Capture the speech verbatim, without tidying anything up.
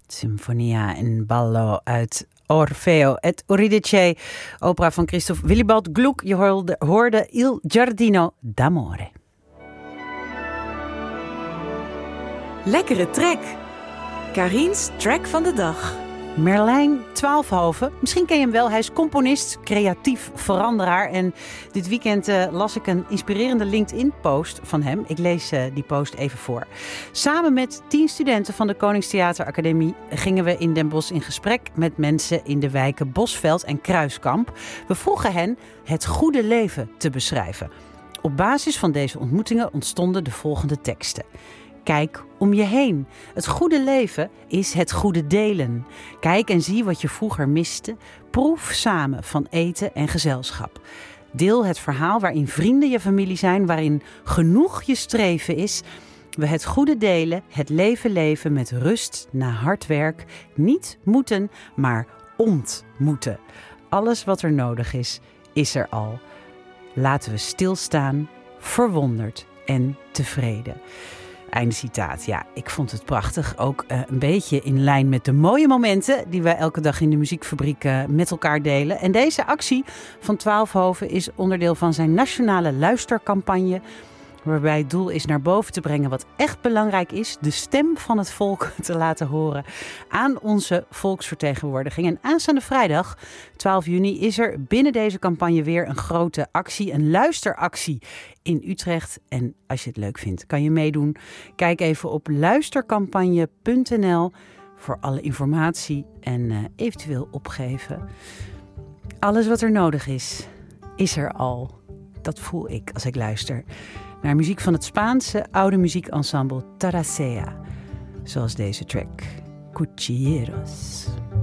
Sinfonia in Ballo uit Orfeo et Euridice, opera van Christoph Willibald Gluck. Je hoorde, hoorde Il Giardino d'Amore. Lekkere track. Karin's track van de dag. Merlijn Twaalfhoven. Misschien ken je hem wel. Hij is componist, creatief veranderaar. En dit weekend uh, las ik een inspirerende LinkedIn-post van hem. Ik lees uh, die post even voor. Samen met tien studenten van de Koningstheateracademie gingen we in Den Bosch in gesprek met mensen in de wijken Bosveld en Kruiskamp. We vroegen hen het goede leven te beschrijven. Op basis van deze ontmoetingen ontstonden de volgende teksten. Kijk om je heen. Het goede leven is het goede delen. Kijk en zie wat je vroeger miste. Proef samen van eten en gezelschap. Deel het verhaal waarin vrienden je familie zijn, waarin genoeg je streven is. We het goede delen, het leven leven met rust na hard werk. Niet moeten, maar ontmoeten. Alles wat er nodig is, is er al. Laten we stilstaan, verwonderd en tevreden. Einde citaat. Ja, ik vond het prachtig. Ook uh, een beetje in lijn met de mooie momenten die wij elke dag in de muziekfabriek uh, met elkaar delen. En deze actie van Twaalfhoven is onderdeel van zijn nationale luistercampagne, waarbij het doel is naar boven te brengen wat echt belangrijk is. De stem van het volk te laten horen aan onze volksvertegenwoordiging. En aanstaande vrijdag, twaalf juni, is er binnen deze campagne weer een grote actie. Een luisteractie in Utrecht. En als je het leuk vindt, kan je meedoen. Kijk even op luistercampagne punt n l voor alle informatie en uh, eventueel opgeven. Alles wat er nodig is, is er al. Dat voel ik als ik luister naar muziek van het Spaanse oude muziekensemble Tarracea. Zoals deze track, Cuchilleros.